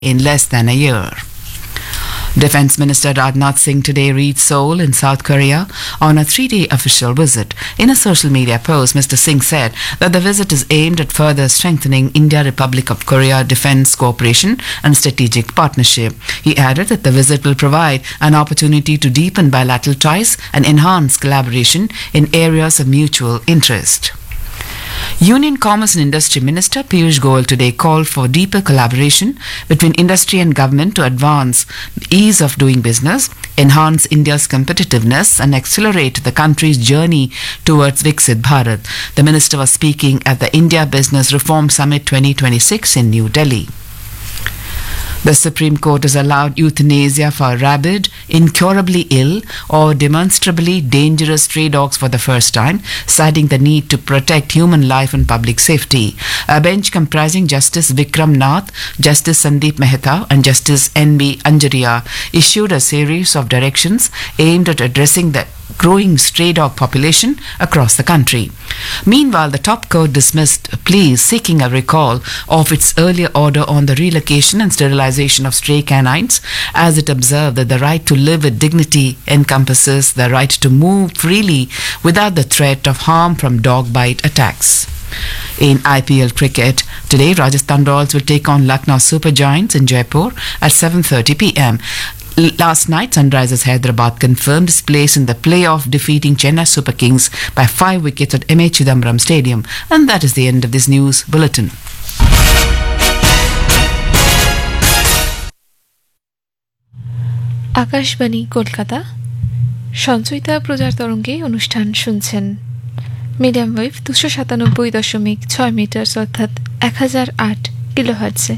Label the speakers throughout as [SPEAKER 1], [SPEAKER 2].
[SPEAKER 1] in less than a year. Defense Minister Rajnath Singh today reached Seoul in South Korea on a 3-day official visit. In a social media post, Mr. Singh said that the visit is aimed at further strengthening India-Republic of Korea defense cooperation and strategic partnership. He added that the visit will provide an opportunity to deepen bilateral ties and enhance collaboration in areas of mutual interest. Union Commerce and Industry Minister Piyush Goyal today called for deeper collaboration between industry and government to advance the ease of doing business, enhance India's competitiveness and accelerate the country's journey towards Viksit Bharat. The minister was speaking at the India Business Reform Summit 2026 in New Delhi. The Supreme Court has allowed euthanasia for rabid, incurably ill, or demonstrably dangerous stray dogs for the first time, citing the need to protect human life and public safety. A bench comprising Justice Vikram Nath, Justice Sandeep Mehta, and Justice N.B. Anjaria issued a series of directions aimed at addressing the growing stray dog population across the country. Meanwhile, the top court dismissed pleas seeking a recall of its earlier order on the relocation and sterilization of stray canines, as it observed that the right to live with dignity encompasses the right to move freely without the threat of harm from dog bite attacks. In IPL cricket, today Rajasthan Royals will take on Lucknow Super Giants in Jaipur at 7:30 p.m. Last night, Sunrisers Hyderabad confirmed its place in the playoff, defeating Chennai Super Kings by 5 wickets at M.A. Chidambaram Stadium. And that is the end of this news bulletin.
[SPEAKER 2] Akashvani Kolkata Sanchayita প্রচার তরঙ্গে অনুষ্ঠান শুনছেন। Medium wave 297.6 metre অর্থাৎ 1008 কিলোহার্টজে।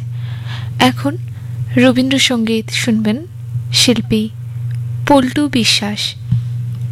[SPEAKER 2] এখন রবীন্দ্রসঙ্গীত শুনবেন শিল্পী পল্টু বিশ্বাস।